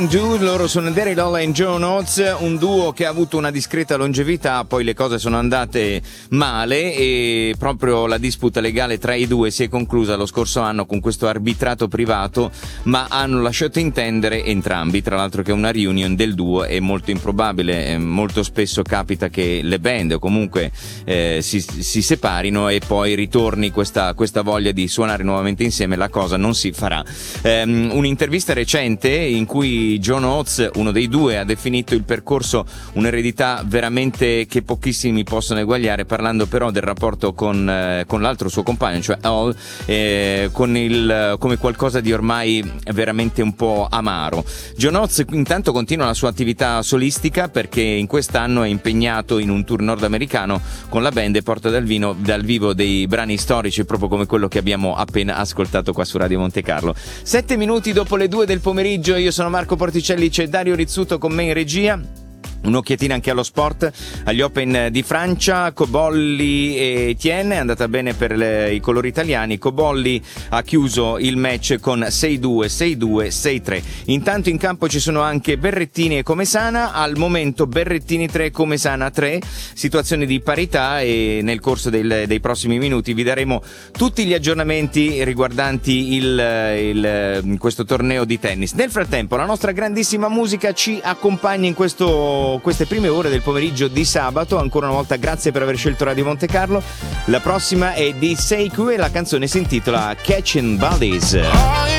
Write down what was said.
Loro sono Daryl Hall e John Oates, un duo che ha avuto una discreta longevità, poi le cose sono andate male e proprio la disputa legale tra i due si è conclusa lo scorso anno con questo arbitrato privato, ma hanno lasciato intendere entrambi, tra l'altro, che una reunion del duo è molto improbabile. Molto spesso capita che le band o comunque si separino e poi ritorni questa voglia di suonare nuovamente insieme. La cosa non si farà. Un'intervista recente in cui John Oates, uno dei due, ha definito il percorso un'eredità veramente che pochissimi possono eguagliare, parlando però del rapporto con l'altro suo compagno, cioè Hall, come qualcosa di ormai veramente un po' amaro. John Oates intanto continua la sua attività solistica, perché in quest'anno è impegnato in un tour nordamericano con la band e porta dal vivo dei brani storici proprio come quello che abbiamo appena ascoltato qua su Radio Monte Carlo. 7 minuti dopo le 2 del pomeriggio, io sono Marco Porticelli, c'è Dario Rizzuto con me in regia. Un'occhiatina anche allo sport, agli Open di Francia. Cobolli e Etienne, è andata bene per i colori italiani. Cobolli ha chiuso il match con 6-2, 6-2, 6-3. Intanto in campo ci sono anche Berrettini e Comesana, al momento Berrettini 3, Comesana 3, situazione di parità, e nel corso dei prossimi minuti vi daremo tutti gli aggiornamenti riguardanti questo torneo di tennis. Nel frattempo la nostra grandissima musica ci accompagna in queste prime ore del pomeriggio di sabato. Ancora una volta grazie per aver scelto Radio Monte Carlo. La prossima è di Seiku e la canzone si intitola Catching Bodies.